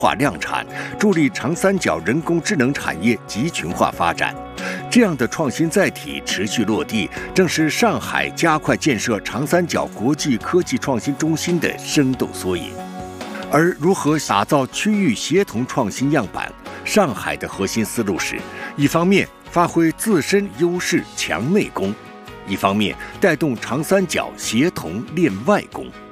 化量产，助力长三角人工智能产业集群化发展。这样的创新载体持续落地，正是上海加快建设长三角国际科技创新中心的生动缩影。而如何打造区域协同创新样板，上海的核心思路是：一方面发挥自身优势强内功，一方面带动长三角协同练外功。